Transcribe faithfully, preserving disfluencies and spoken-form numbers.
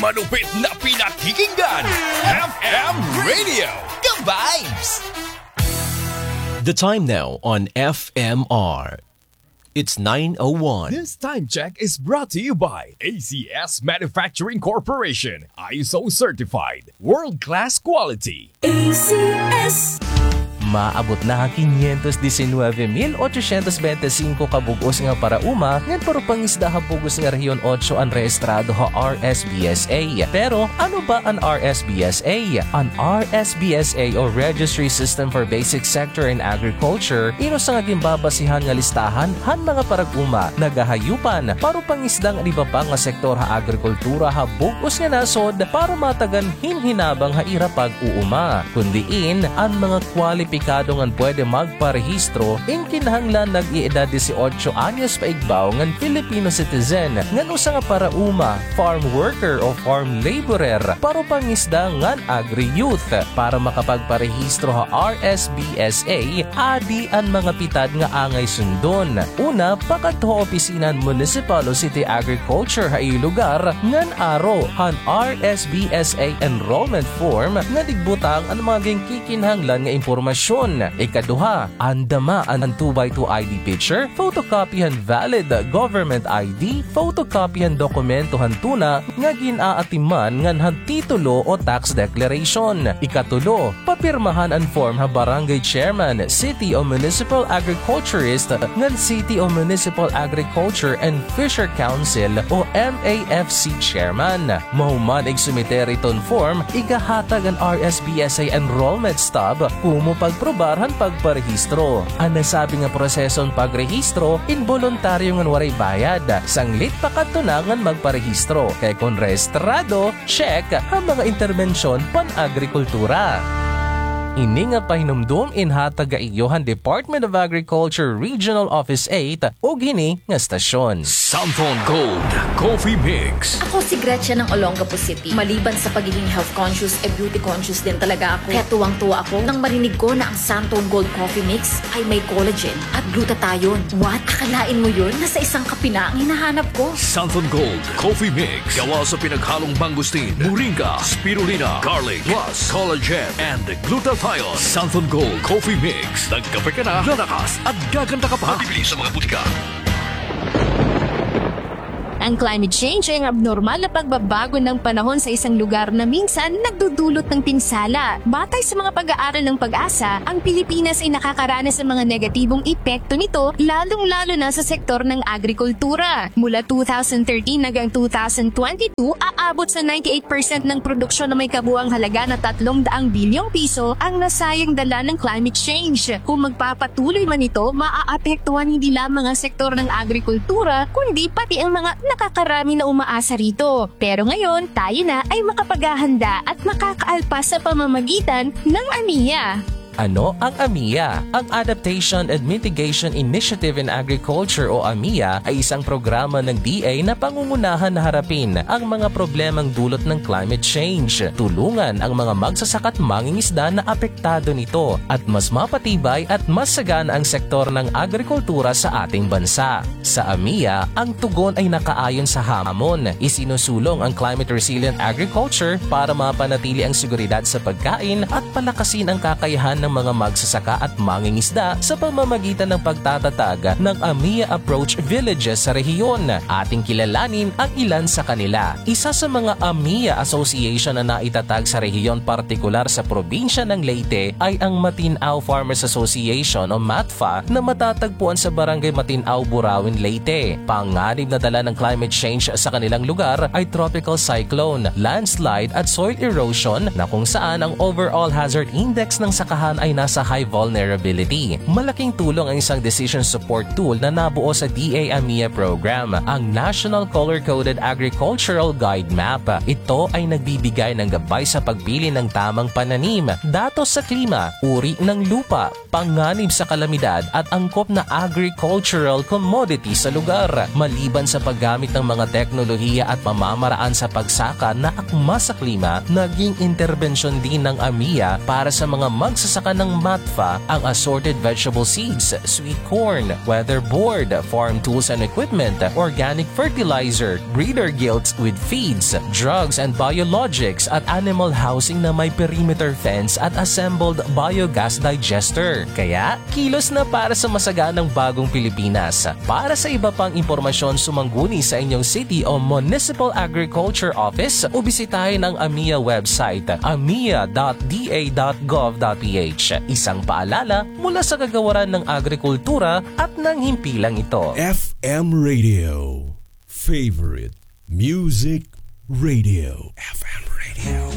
Malupit na pinakikinggan, F M Radio, The Vibes! The time now on F M R. It's nine oh one. This time check is brought to you by A C S Manufacturing Corporation, I S O certified, world-class quality. A C S. Maabot na quinientos diecinueve mil ochocientos veinticinco kabugos nga para uma ngan pero pangisda habugos nga rehiyon eight ang rehistrado ha R S B S A. Pero ano ba ang R S B S A? Ang R S B S A o Registry System for Basic Sector in Agriculture ino sa nga gimbabasihan nga listahan han mga parag-uma nagahayupan para pangisdang iba pa nga sektor ha agrikultura ha bugos nga nasod para matagan hinhinabang ha ira pag-uuma kundiin ang mga kwalipikasyon kadongan pwede magparehistro in kinahanglan nag-iedad eighteen anyos paigbaw ngan Filipino citizen ngan usa nga para uma, farm worker o farm laborer para pangisda ngan agri-youth para makapagparehistro ha R S B S A adi ang mga pitad nga angay sundon. Una, pakadto opisina municipal o city agriculture ha lugar ngan aro han R S B S A enrollment form nga digbutang ang mga kikinahanglan nga impormasyon. Ikaduha, andama ang two by two I D picture, photocopyhan valid government I D, photocopyhan dokumentohan tuna nga ginaatiman ngan han titulo o tax declaration. Ikatulo, papirmahan ang form ha barangay chairman, city o municipal agriculturist ngan city o municipal agriculture and fisher council o M A F C chairman. Mahuman ig sumiteri ton form, igahatag ang R S B S A enrollment stub kumo pagprobarhan pagparehistro. Ang nasabi nga proseson pagrehistro, involuntaryo nga waray bayad. Sanglit pa katunangan magparehistro. Kay kung rehistrado, check ang mga interbensyon pan-agrikultura. Ini nga pahinumdum inhatag iyohan Department of Agriculture Regional Office eight o gini nga stasyon. Samphon Gold Coffee Mix. Ako si Gretchen ng Olongapo City. Maliban sa pagiging health conscious, e beauty conscious din talaga ako. Kaya tuwang-tuwa ako nang marinig ko na ang Samphon Gold Coffee Mix ay may collagen at glutathione. What? Akalain mo yun? Nasa isang kape na ang hinahanap ko. Samphon Gold Coffee Mix. Gawa sa pinaghalong mangustin, moringa, spirulina, garlic, plus collagen and glutathione. Samphon Gold Coffee Mix. Nagkape ka na, lalakas at gaganda ka pa. Mabibili sa mga butika. Ang climate change ay ang abnormal na pagbabago ng panahon sa isang lugar na minsan nagdudulot ng pinsala. Batay sa mga pag-aaral ng Pag-asa, ang Pilipinas ay nakakaranas ng mga negatibong epekto nito lalong-lalo na sa sektor ng agrikultura. Mula two thousand thirteen hanggang two thousand twenty-two, aabot sa ninety-eight percent ng produksyon na may kabuang halaga na tatlong daang bilyong piso ang nasayang dala ng climate change. Kung magpapatuloy man ito, maaapektuhan hindi lamang ang sektor ng agrikultura, kundi pati ang mga nakakarami na umaasa rito. Pero ngayon, tayo na ay makapaghahanda at makakaalpas sa pamamagitan ng A M I A. Ano ang A M I A? Ang Adaptation and Mitigation Initiative in Agriculture o A M I A ay isang programa ng D A na pangungunahan na harapin ang mga problemang dulot ng climate change. Tulungan ang mga magsasaka at mangingisda na apektado nito at mas mapatibay at mas sagana ang sektor ng agrikultura sa ating bansa. Sa A M I A, ang tugon ay nakaayon sa hamon. Isinusulong ang climate resilient agriculture para mapanatili ang seguridad sa pagkain at palakasin ang kakayahan ng mga magsasaka at mangingisda sa pamamagitan ng pagtatatag ng A M I A Approach Villages sa rehiyon. Ating kilalanin ang ilan sa kanila. Isa sa mga A M I A Association na naitatag sa rehiyon partikular sa probinsya ng Leyte ay ang Matinao Farmers Association o MATFA na matatagpuan sa barangay Matinao, Burawin, Leyte. Panganib na dala ng climate change sa kanilang lugar ay tropical cyclone, landslide at soil erosion na kung saan ang overall hazard index ng sakahan ay nasa high vulnerability. Malaking tulong ang isang decision support tool na nabuo sa D A A M I A program, ang National Color-Coded Agricultural Guide Map. Ito ay nagbibigay ng gabay sa pagpili ng tamang pananim, datos sa klima, uri ng lupa, panganib sa kalamidad at angkop na agricultural commodity sa lugar. Maliban sa paggamit ng mga teknolohiya at pamamaraan sa pagsaka na akma sa klima, naging interbensyon din ng A M I A para sa mga magsasaka baksakan ng MATFA ang assorted vegetable seeds, sweet corn, weather board, farm tools and equipment, organic fertilizer, breeder guilds with feeds, drugs and biologics at animal housing na may perimeter fence at assembled biogas digester. Kaya, kilos na para sa masaganang bagong Pilipinas. Para sa iba pang impormasyon sumangguni sa inyong city o municipal agriculture office o bisitahin ang A M I A website a m i a dot d a dot gov dot p h. Isang paalala mula sa kagawaran ng agrikultura at ng himpilang ito. F M Radio. Favorite Music Radio. F M Radio.